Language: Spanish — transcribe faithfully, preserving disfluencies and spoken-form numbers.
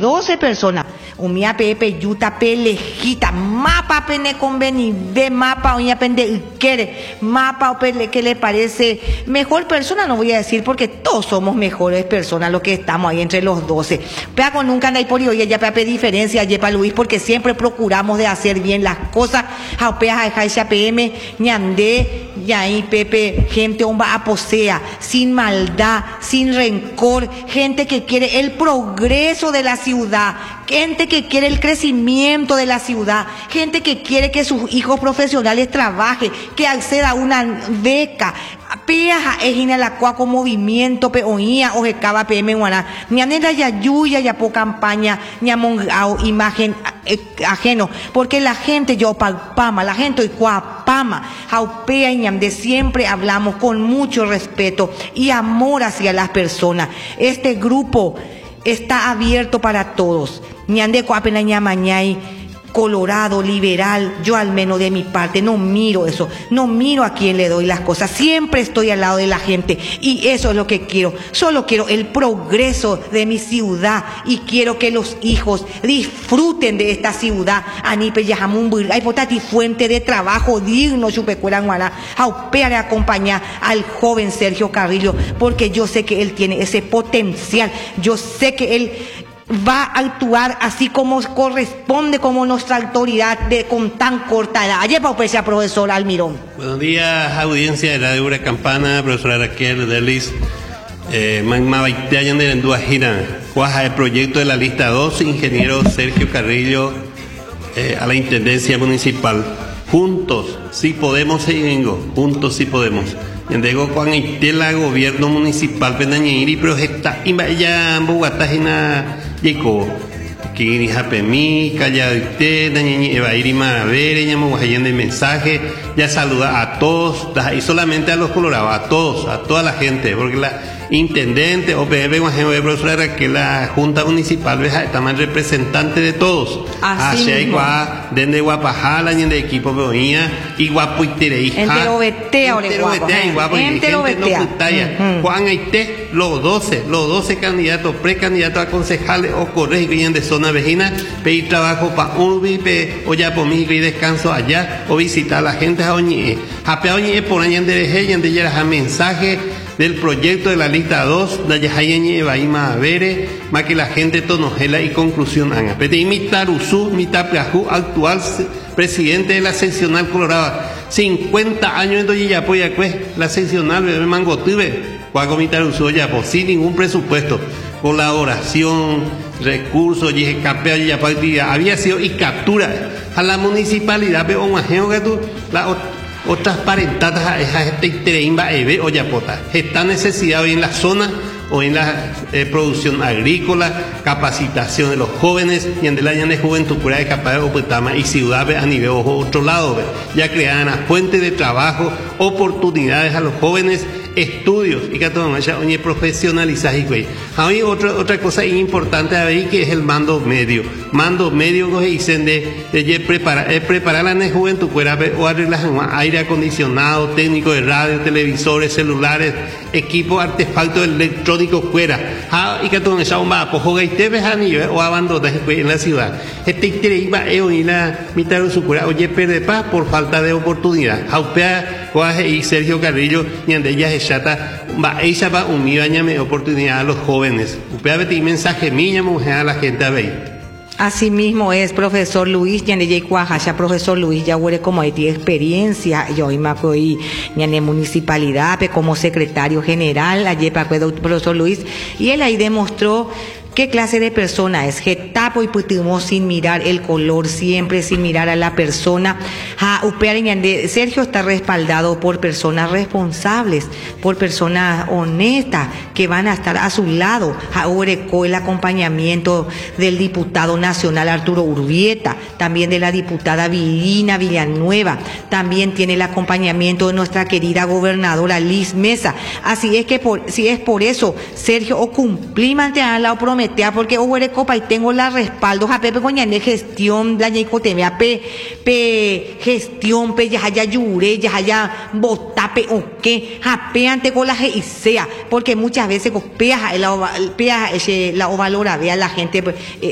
doce personas. Umia pepe yuta pelejita, mapa pene conveni, ve mapa uña pende quiere, mapa o pele que le parece mejor persona, no voy a decir porque todos somos mejores personas los que estamos ahí entre los doce. Pero con nunca hay por hoy ya pepe diferencia, yepa Luis, porque siempre procuramos de hacer bien las cosas. Jaupea a P M, ñandé, y ahí pepe, gente homba aposea, sin maldad, sin rencor, gente que quiere el progreso de la ciudad, gente que quiere el crecimiento de la ciudad, gente que quiere que sus hijos profesionales trabajen, que acceda a una beca. Peaja es ina la cuaco movimiento peoía o jecaba P M guaná. Ñanera ya yuya ya po campaña, ñamongao imagen eh, ajeno, porque la gente yo palpama, la gente y cuapama, jaupea y ñam de siempre hablamos con mucho respeto y amor hacia las personas. Este grupo está abierto para todos. Ñande cuapena ñamañay, colorado, liberal, yo al menos de mi parte no miro eso, no miro a quién le doy las cosas, siempre estoy al lado de la gente y eso es lo que quiero, solo quiero el progreso de mi ciudad y quiero que los hijos disfruten de esta ciudad. Anipe Yajamun, hay potati fuente de trabajo digno, chupecuela guaná, jaupea de acompañar al joven Sergio Carrillo, porque yo sé que él tiene ese potencial, yo sé que él va a actuar así como corresponde, como nuestra autoridad de con tan corta edad. Ayer paupecia profesor Almirón. Buenos días, audiencia de Radio Ura Campana, profesora Raquel Delis. Magma Baiteayan de Lenduajina, cuaja el proyecto de la lista dos, ingeniero Sergio Carrillo eh, a la Intendencia Municipal. Juntos, si podemos, seguimos, juntos si podemos. Yandego cuando itela gobierno municipal penañeiri pero está imbaya Bogotá hina yeko que japemi calla usted nañeñi evairi maravere llamo de mensaje ya saluda a todos y solamente a los colorados, a todos, a toda la gente, porque la intendente o P M de profesora que la junta municipal está más representante de todos. Así igual desde Guapajala y de equipo peonía y guapuitereija. Entero vetea o le guapo. Entero vetea. Juan Aite, los doce, los doce candidatos, precandidatos a concejales o correos que de zona vecina, pedir trabajo para Urbi, o ya por mí y descanso allá, o visitar a la gente a Oñe. A Peoñe por allá en Dereje y en Dereje mensaje del proyecto de la lista dos, de Yahayeñe Evaima Avere, más que la gente tonojela y conclusión haga. Pedí mi Taruzú, mi Tapiajú, actual presidente de la seccional Colorado, cincuenta años en Doyillapo y Acue, la seccional Bebé Mangotuve, Cuaco mi Taruzú Yapo, sin ningún presupuesto, colaboración, recursos, y capea y había sido y captura a la municipalidad, pero un ajeno que tú, la otras parentadas a esa gente interimba eve o yapota. Está necesidad hoy en la zona o en la eh, producción agrícola, capacitación de los jóvenes y en el año de juventud pura de capaz de Opetama y ciudad a nivel ojo otro lado, ya creaban a fuentes de trabajo, oportunidades a los jóvenes, estudios y que todo eso oye profesionalizaje güey. Hay otra otra cosa importante ahí que es el mando medio. Mando medio que dicen de, de preparar eh, preparar la juventud fuera o arreglar aire acondicionado, técnico de radio, televisores, celulares, equipo artefactos electrónicos fuera. Ah, y que todo eso va pojo y te ves a nivel o abandona en la ciudad. Este iba e oí la mitad de su cura oye perde paz por falta de oportunidad. Jaupea Guaje y Sergio Carrillo y ande ellas chata va ella va un me oportunidad a los jóvenes. Upea beti mensaje miña mujer a la gente a ver. Así mismo es, profesor Luis, ya ne ya profesor Luis, ya huele como de experiencia, yo y maco y en municipalidad, como secretario general, ayer para profesor Luis, y él ahí demostró qué clase de persona es. Getapo y putimos sin mirar el color, siempre sin mirar a la persona. Ja, Sergio está respaldado por personas responsables, por personas honestas que van a estar a su lado. Ja, Orecó el acompañamiento del diputado nacional Arturo Urbieta, también de la diputada Vilina Villanueva, también tiene el acompañamiento de nuestra querida gobernadora Liz Mesa. Así es que por, si es por eso, Sergio, o cumplí mantener la promesa porque hubo copa y tengo la respaldo a Pepe Coñané gestión la ñecotemea pe pe gestión pe ya haya yure ya haya botape o qué jape ante con la y sea porque muchas veces copea la la o valora vea la gente